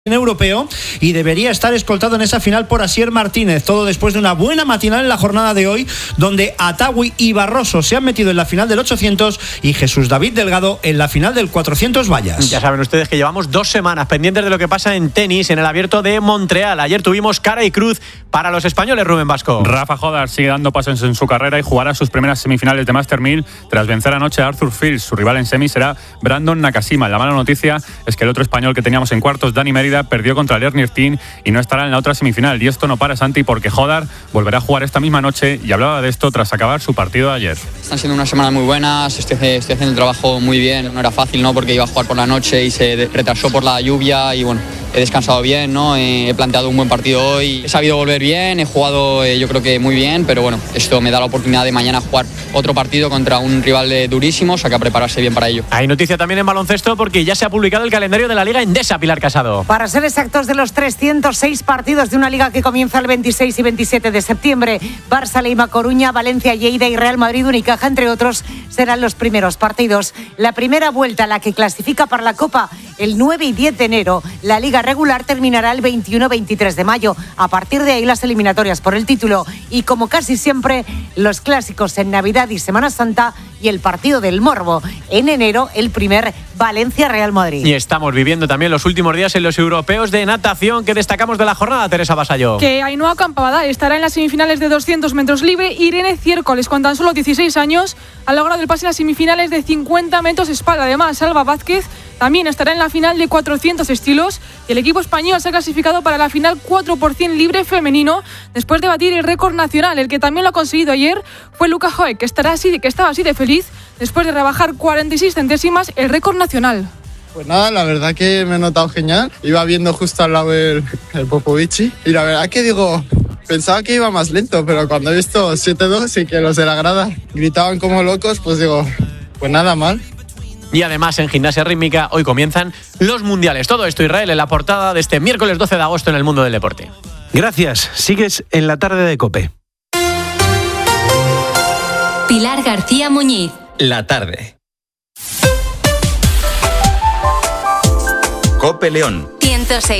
europeo y debería estar escoltado en esa final por Asier Martínez, todo después de una buena matinal en la jornada de hoy, donde Atawi y Barroso se han metido en la final del 800 y Jesús David Delgado en la final del 400 vallas. Ya saben ustedes que llevamos 2 semanas pendientes de lo que pasa en tenis en el Abierto de Montreal. Ayer tuvimos cara y cruz para los españoles, Rubén Vasco. Rafa Jodar sigue dando pasos en su carrera y jugará sus primeras semifinales de Master 1000 tras vencer anoche a Arthur Fils. Su rival en semi será Brandon Nakashima. La mala noticia es que el otro español que teníamos en cuartos, Dani Mérida, perdió contra Lerner Tin y no estará en la otra semifinal. Y esto no para, Santi, porque Jodar volverá a jugar esta misma noche y hablaba de esto tras acabar su partido de ayer. Están siendo unas semanas muy buenas, estoy haciendo el trabajo muy bien. No era fácil, ¿no? Porque iba a jugar por la noche y se retrasó por la lluvia y bueno, he descansado bien, ¿no? He planteado un buen partido hoy, he sabido volver bien, he jugado yo creo que muy bien, pero bueno, esto me da la oportunidad de mañana jugar otro partido contra un rival durísimo, o sea que a prepararse bien para ello. Hay noticia también en baloncesto porque ya se ha publicado el calendario de la Liga Endesa, Pilar Casado. Para ser exactos, de los 306 partidos de una liga que comienza el 26 y 27 de septiembre, Barça, Leima, Coruña, Valencia, Lleida y Real Madrid, Unicaja, entre otros, serán los primeros partidos. La primera vuelta, la que clasifica para la Copa el 9 y 10 de enero, la liga regular terminará el 21-23 de mayo. A partir de ahí las eliminatorias por el título y, como casi siempre, los clásicos en Navidad y Semana Santa y el partido del morbo. En enero, el primer Valencia-Real Madrid. Y estamos viviendo también los últimos días en los europeos de natación que destacamos de la jornada, Teresa Vasallo. Que Ainhoa Campabadal estará en las semifinales de 200 metros libre. Irene Ciércoles, con tan solo 16 años, ha logrado el pase a las semifinales de 50 metros espalda. Además, Alba Vázquez también estará en la final de 400 estilos y el equipo español se ha clasificado para la final 4% libre femenino después de batir el récord nacional. El que también lo ha conseguido ayer fue Luca Hoek, que estaba así de feliz después de rebajar 46 centésimas el récord nacional. Pues nada, la verdad que me he notado genial. Iba viendo justo al lado el Popovici y la verdad que digo, pensaba que iba más lento, pero cuando he visto 7-2 y que los de la grada gritaban como locos, pues digo, pues nada mal. Y además en gimnasia rítmica hoy comienzan los mundiales. Todo esto, Israel, en la portada de este miércoles 12 de agosto en el mundo del deporte. Gracias. Sigues en la tarde de COPE. Pilar García Muñiz. La tarde. COPE León. 106.